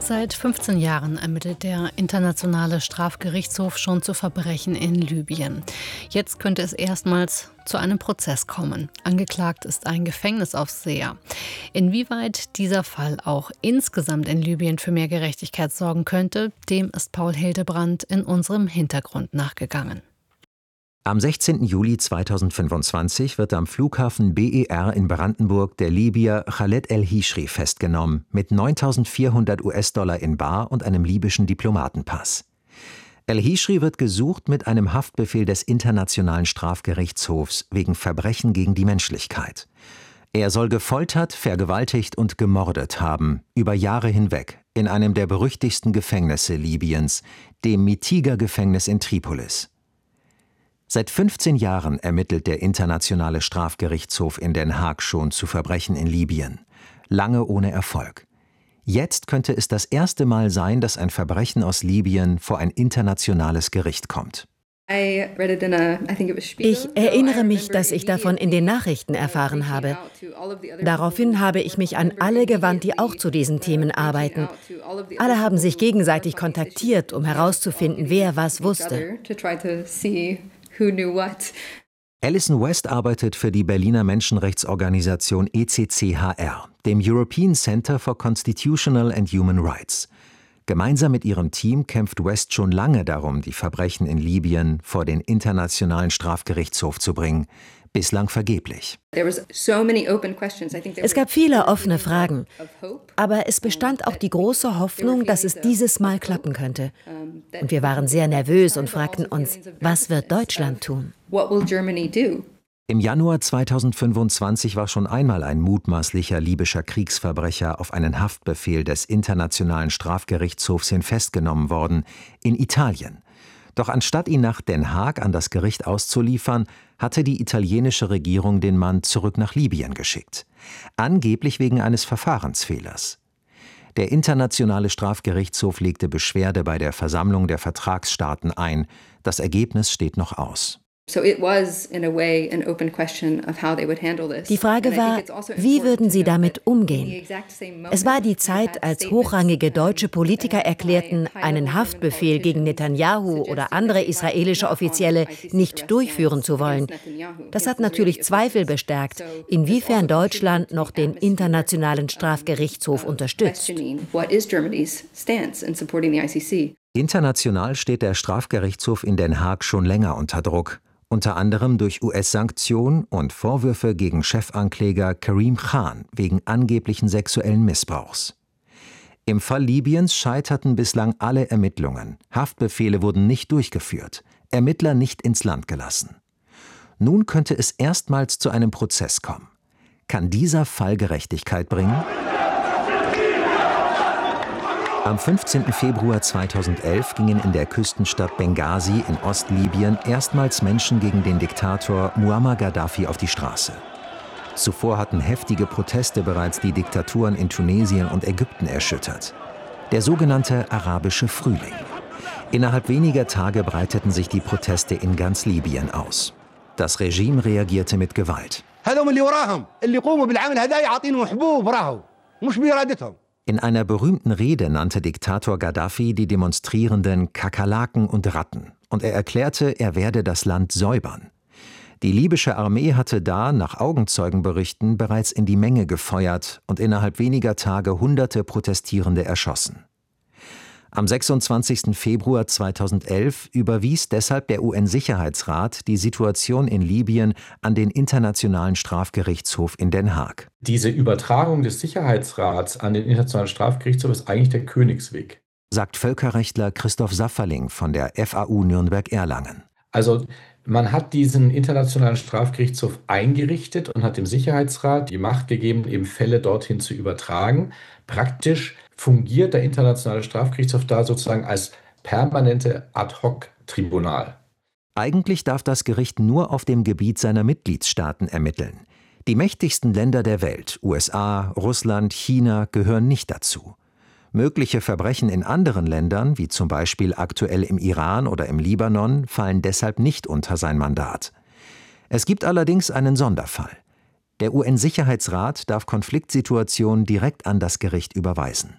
Seit 15 Jahren ermittelt der Internationale Strafgerichtshof schon zu Verbrechen in Libyen. Jetzt könnte es erstmals zu einem Prozess kommen. Angeklagt ist ein Gefängnisaufseher. Inwieweit dieser Fall auch insgesamt in Libyen für mehr Gerechtigkeit sorgen könnte, dem ist Paul Hildebrand in unserem Hintergrund nachgegangen. Am 16. Juli 2025 wird am Flughafen BER in Brandenburg der Libyer Khaled El-Hishri festgenommen, mit 9.400 US-Dollar in bar und einem libyschen Diplomatenpass. El-Hishri wird gesucht mit einem Haftbefehl des Internationalen Strafgerichtshofs wegen Verbrechen gegen die Menschlichkeit. Er soll gefoltert, vergewaltigt und gemordet haben, über Jahre hinweg, in einem der berüchtigsten Gefängnisse Libyens, dem Mitiga-Gefängnis in Tripolis. Seit 15 Jahren ermittelt der Internationale Strafgerichtshof in Den Haag schon zu Verbrechen in Libyen. Lange ohne Erfolg. Jetzt könnte es das erste Mal sein, dass ein Verbrechen aus Libyen vor ein internationales Gericht kommt. Ich erinnere mich, dass ich davon in den Nachrichten erfahren habe. Daraufhin habe ich mich an alle gewandt, die auch zu diesen Themen arbeiten. Alle haben sich gegenseitig kontaktiert, um herauszufinden, wer was wusste. Alison West arbeitet für die Berliner Menschenrechtsorganisation ECCHR, dem European Center for Constitutional and Human Rights. Gemeinsam mit ihrem Team kämpft West schon lange darum, die Verbrechen in Libyen vor den Internationalen Strafgerichtshof zu bringen. Bislang vergeblich. Es gab viele offene Fragen, aber es bestand auch die große Hoffnung, dass es dieses Mal klappen könnte. Und wir waren sehr nervös und fragten uns, was wird Deutschland tun? Im Januar 2025 war schon einmal ein mutmaßlicher libyscher Kriegsverbrecher auf einen Haftbefehl des Internationalen Strafgerichtshofs hin festgenommen worden, in Italien. Doch anstatt ihn nach Den Haag an das Gericht auszuliefern, hatte die italienische Regierung den Mann zurück nach Libyen geschickt. Angeblich wegen eines Verfahrensfehlers. Der Internationale Strafgerichtshof legte Beschwerde bei der Versammlung der Vertragsstaaten ein. Das Ergebnis steht noch aus. Die Frage war, wie würden sie damit umgehen? Es war die Zeit, als hochrangige deutsche Politiker erklärten, einen Haftbefehl gegen Netanyahu oder andere israelische Offizielle nicht durchführen zu wollen. Das hat natürlich Zweifel bestärkt, inwiefern Deutschland noch den Internationalen Strafgerichtshof unterstützt. International steht der Strafgerichtshof in Den Haag schon länger unter Druck. Unter anderem durch US-Sanktionen und Vorwürfe gegen Chefankläger Karim Khan wegen angeblichen sexuellen Missbrauchs. Im Fall Libyens scheiterten bislang alle Ermittlungen. Haftbefehle wurden nicht durchgeführt, Ermittler nicht ins Land gelassen. Nun könnte es erstmals zu einem Prozess kommen. Kann dieser Fall Gerechtigkeit bringen? Am 15. Februar 2011 gingen in der Küstenstadt Benghazi in Ostlibyen erstmals Menschen gegen den Diktator Muammar Gaddafi auf die Straße. Zuvor hatten heftige Proteste bereits die Diktaturen in Tunesien und Ägypten erschüttert. Der sogenannte arabische Frühling. Innerhalb weniger Tage breiteten sich die Proteste in ganz Libyen aus. Das Regime reagierte mit Gewalt. In einer berühmten Rede nannte Diktator Gaddafi die Demonstrierenden Kakerlaken und Ratten und er erklärte, er werde das Land säubern. Die libysche Armee hatte da, nach Augenzeugenberichten, bereits in die Menge gefeuert und innerhalb weniger Tage Hunderte Protestierende erschossen. Am 26. Februar 2011 überwies deshalb der UN-Sicherheitsrat die Situation in Libyen an den Internationalen Strafgerichtshof in Den Haag. Diese Übertragung des Sicherheitsrats an den Internationalen Strafgerichtshof ist eigentlich der Königsweg, sagt Völkerrechtler Christoph Safferling von der FAU Nürnberg-Erlangen. Also man hat diesen Internationalen Strafgerichtshof eingerichtet und hat dem Sicherheitsrat die Macht gegeben, eben Fälle dorthin zu übertragen. Praktisch fungiert der Internationale Strafgerichtshof da sozusagen als permanente Ad-hoc-Tribunal. Eigentlich darf das Gericht nur auf dem Gebiet seiner Mitgliedstaaten ermitteln. Die mächtigsten Länder der Welt, USA, Russland, China, gehören nicht dazu. Mögliche Verbrechen in anderen Ländern, wie zum Beispiel aktuell im Iran oder im Libanon, fallen deshalb nicht unter sein Mandat. Es gibt allerdings einen Sonderfall. Der UN-Sicherheitsrat darf Konfliktsituationen direkt an das Gericht überweisen.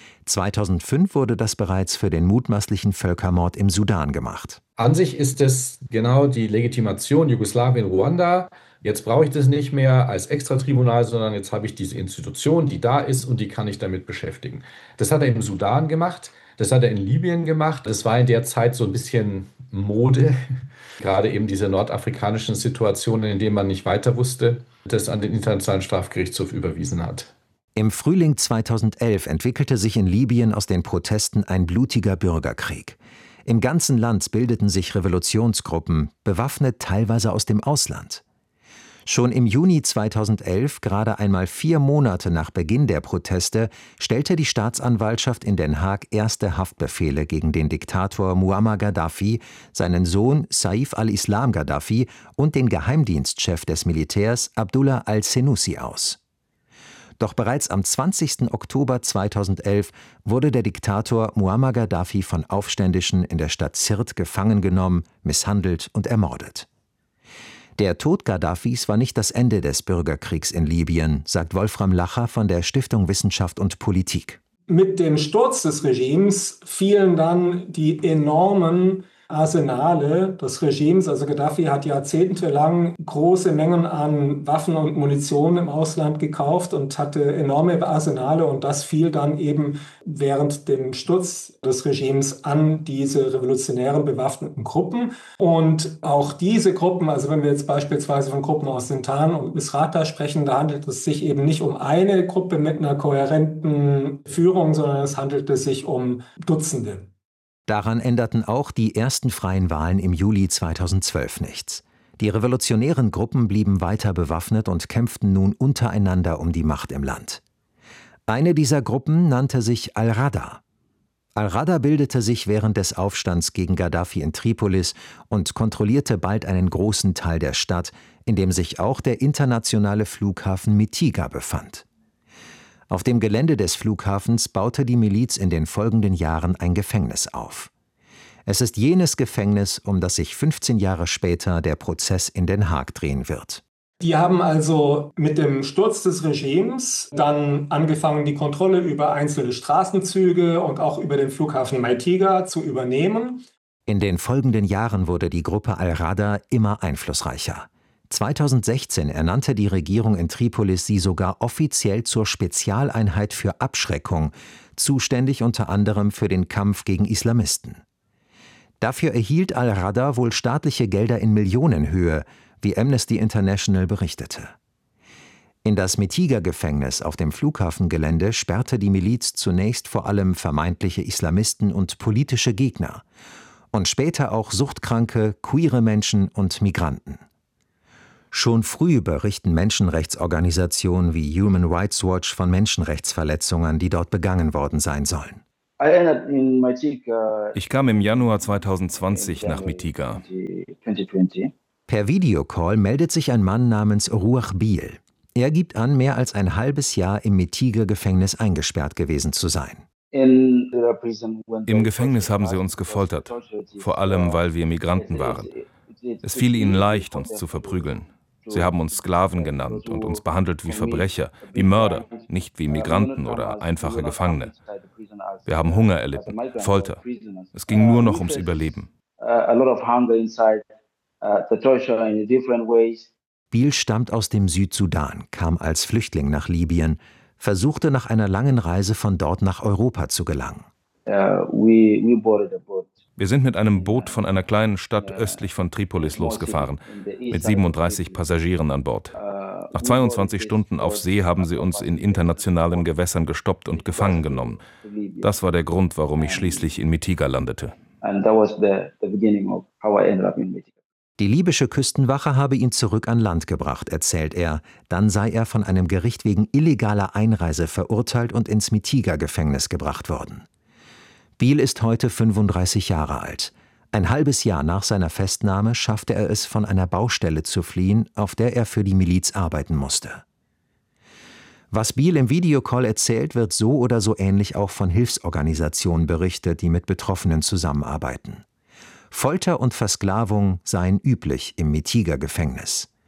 2005 wurde das bereits für den mutmaßlichen Völkermord im Sudan gemacht. An sich ist es genau die Legitimation Jugoslawien, Ruanda. Jetzt brauche ich das nicht mehr als Extratribunal, sondern jetzt habe ich diese Institution, die da ist und die kann ich damit beschäftigen. Das hat er im Sudan gemacht, das hat er in Libyen gemacht. Es war in der Zeit so ein bisschen Mode, gerade eben diese nordafrikanischen Situationen, in denen man nicht weiter wusste, das an den Internationalen Strafgerichtshof überwiesen hat. Im Frühling 2011 entwickelte sich in Libyen aus den Protesten ein blutiger Bürgerkrieg. Im ganzen Land bildeten sich Revolutionsgruppen, bewaffnet teilweise aus dem Ausland. Schon im Juni 2011, gerade einmal 4 Monate nach Beginn der Proteste, stellte die Staatsanwaltschaft in Den Haag erste Haftbefehle gegen den Diktator Muammar Gaddafi, seinen Sohn Saif al-Islam Gaddafi und den Geheimdienstchef des Militärs Abdullah al-Senussi aus. Doch bereits am 20. Oktober 2011 wurde der Diktator Muammar Gaddafi von Aufständischen in der Stadt Sirte gefangen genommen, misshandelt und ermordet. Der Tod Gaddafis war nicht das Ende des Bürgerkriegs in Libyen, sagt Wolfram Lacher von der Stiftung Wissenschaft und Politik. Mit dem Sturz des Regimes fielen dann die enormen Arsenale des Regimes. Also Gaddafi hat jahrzehntelang große Mengen an Waffen und Munition im Ausland gekauft und hatte enorme Arsenale, und das fiel dann eben während dem Sturz des Regimes an diese revolutionären bewaffneten Gruppen. Und auch diese Gruppen, also wenn wir jetzt beispielsweise von Gruppen aus Sintan und Misrata sprechen, da handelt es sich eben nicht um eine Gruppe mit einer kohärenten Führung, sondern es handelte sich um Dutzende. Daran änderten auch die ersten freien Wahlen im Juli 2012 nichts. Die revolutionären Gruppen blieben weiter bewaffnet und kämpften nun untereinander um die Macht im Land. Eine dieser Gruppen nannte sich Al-Rada. Al-Rada bildete sich während des Aufstands gegen Gaddafi in Tripolis und kontrollierte bald einen großen Teil der Stadt, in dem sich auch der internationale Flughafen Mitiga befand. Auf dem Gelände des Flughafens baute die Miliz in den folgenden Jahren ein Gefängnis auf. Es ist jenes Gefängnis, um das sich 15 Jahre später der Prozess in Den Haag drehen wird. Die haben also mit dem Sturz des Regimes dann angefangen, die Kontrolle über einzelne Straßenzüge und auch über den Flughafen Mitiga zu übernehmen. In den folgenden Jahren wurde die Gruppe Al-Rada immer einflussreicher. 2016 ernannte die Regierung in Tripolis sie sogar offiziell zur Spezialeinheit für Abschreckung, zuständig unter anderem für den Kampf gegen Islamisten. Dafür erhielt Al-Rada wohl staatliche Gelder in Millionenhöhe, wie Amnesty International berichtete. In das Mitiga-Gefängnis auf dem Flughafengelände sperrte die Miliz zunächst vor allem vermeintliche Islamisten und politische Gegner und später auch suchtkranke, queere Menschen und Migranten. Schon früh berichten Menschenrechtsorganisationen wie Human Rights Watch von Menschenrechtsverletzungen, die dort begangen worden sein sollen. Ich kam im Januar 2020 nach Mitiga. Per Videocall meldet sich ein Mann namens Ruach Bil. Er gibt an, mehr als ein halbes Jahr im Mitiga-Gefängnis eingesperrt gewesen zu sein. Im Gefängnis haben sie uns gefoltert, vor allem weil wir Migranten waren. Es fiel ihnen leicht, uns zu verprügeln. Sie haben uns Sklaven genannt und uns behandelt wie Verbrecher, wie Mörder, nicht wie Migranten oder einfache Gefangene. Wir haben Hunger erlitten, Folter. Es ging nur noch ums Überleben. Bil stammt aus dem Südsudan, kam als Flüchtling nach Libyen, versuchte nach einer langen Reise von dort nach Europa zu gelangen. Wir sind mit einem Boot von einer kleinen Stadt östlich von Tripolis losgefahren, mit 37 Passagieren an Bord. Nach 22 Stunden auf See haben sie uns in internationalen Gewässern gestoppt und gefangen genommen. Das war der Grund, warum ich schließlich in Mitiga landete. Die libysche Küstenwache habe ihn zurück an Land gebracht, erzählt er. Dann sei er von einem Gericht wegen illegaler Einreise verurteilt und ins Mitiga-Gefängnis gebracht worden. Bil ist heute 35 Jahre alt. Ein halbes Jahr nach seiner Festnahme schaffte er es, von einer Baustelle zu fliehen, auf der er für die Miliz arbeiten musste. Was Bil im Videocall erzählt, wird so oder so ähnlich auch von Hilfsorganisationen berichtet, die mit Betroffenen zusammenarbeiten. Folter und Versklavung seien üblich im Mitiga-Gefängnis.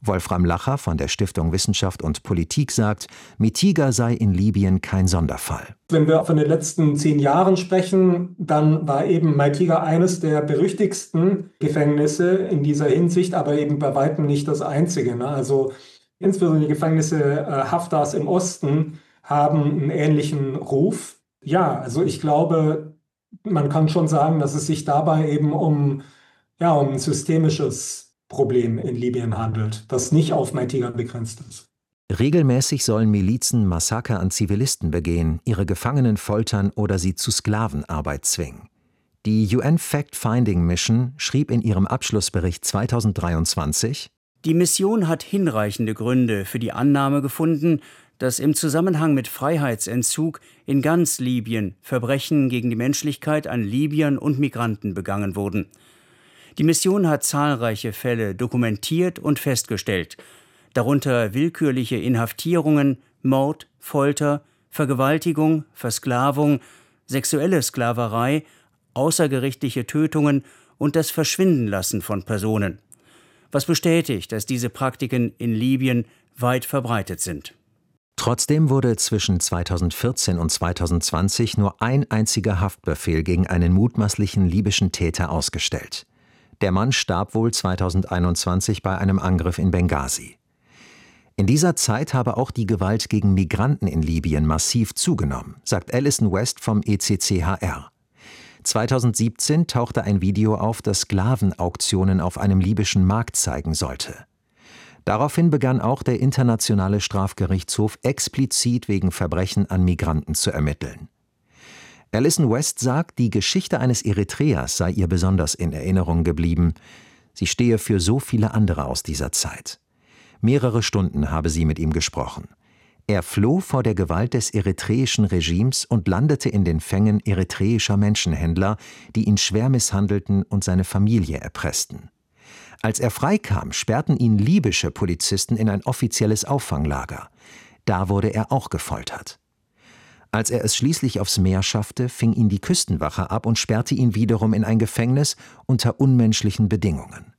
Wolfram Lacher von der Stiftung Wissenschaft und Politik sagt, Mitiga sei in Libyen kein Sonderfall. Wenn wir von den letzten 10 Jahren sprechen, dann war eben Mitiga eines der berüchtigsten Gefängnisse in dieser Hinsicht, aber eben bei weitem nicht das einzige. Also insbesondere die Gefängnisse Haftars im Osten haben einen ähnlichen Ruf. Ja, also ich glaube, man kann schon sagen, dass es sich dabei eben um ein systemisches Problem in Libyen handelt, das nicht auf Mitiga begrenzt ist. Regelmäßig sollen Milizen Massaker an Zivilisten begehen, ihre Gefangenen foltern oder sie zu Sklavenarbeit zwingen. Die UN Fact-Finding Mission schrieb in ihrem Abschlussbericht 2023: Die Mission hat hinreichende Gründe für die Annahme gefunden, dass im Zusammenhang mit Freiheitsentzug in ganz Libyen Verbrechen gegen die Menschlichkeit an Libyern und Migranten begangen wurden. Die Mission hat zahlreiche Fälle dokumentiert und festgestellt, darunter willkürliche Inhaftierungen, Mord, Folter, Vergewaltigung, Versklavung, sexuelle Sklaverei, außergerichtliche Tötungen und das Verschwindenlassen von Personen, was bestätigt, dass diese Praktiken in Libyen weit verbreitet sind. Trotzdem wurde zwischen 2014 und 2020 nur ein einziger Haftbefehl gegen einen mutmaßlichen libyschen Täter ausgestellt. Der Mann starb wohl 2021 bei einem Angriff in Benghazi. In dieser Zeit habe auch die Gewalt gegen Migranten in Libyen massiv zugenommen, sagt Alison West vom ECCHR. 2017 tauchte ein Video auf, das Sklavenauktionen auf einem libyschen Markt zeigen sollte. Daraufhin begann auch der Internationale Strafgerichtshof explizit wegen Verbrechen an Migranten zu ermitteln. Alison West sagt, die Geschichte eines Eritreers sei ihr besonders in Erinnerung geblieben. Sie stehe für so viele andere aus dieser Zeit. Mehrere Stunden habe sie mit ihm gesprochen. Er floh vor der Gewalt des eritreischen Regimes und landete in den Fängen eritreischer Menschenhändler, die ihn schwer misshandelten und seine Familie erpressten. Als er freikam, sperrten ihn libysche Polizisten in ein offizielles Auffanglager. Da wurde er auch gefoltert. Als er es schließlich aufs Meer schaffte, fing ihn die Küstenwache ab und sperrte ihn wiederum in ein Gefängnis unter unmenschlichen Bedingungen.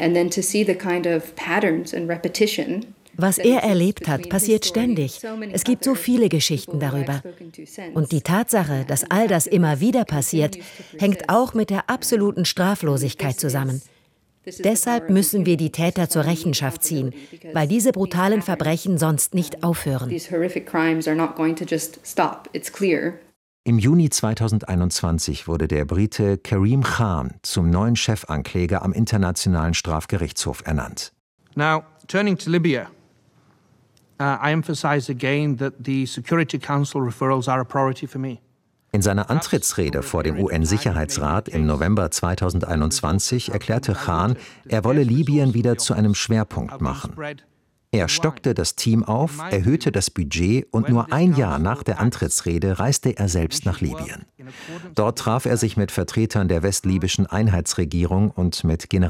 Was er erlebt hat, passiert ständig. Es gibt so viele Geschichten darüber. Und die Tatsache, dass all das immer wieder passiert, hängt auch mit der absoluten Straflosigkeit zusammen. Deshalb müssen wir die Täter zur Rechenschaft ziehen, weil diese brutalen Verbrechen sonst nicht aufhören. Im Juni 2021 wurde der Brite Karim Khan zum neuen Chefankläger am Internationalen Strafgerichtshof ernannt. Now, turning to Libya, I emphasize again that the Security Council referrals are a priority for me. In seiner Antrittsrede vor dem UN-Sicherheitsrat im November 2021 erklärte Khan, er wolle Libyen wieder zu einem Schwerpunkt machen. Er stockte das Team auf, erhöhte das Budget und nur ein Jahr nach der Antrittsrede reiste er selbst nach Libyen. Dort traf er sich mit Vertretern der westlibyschen Einheitsregierung und mit General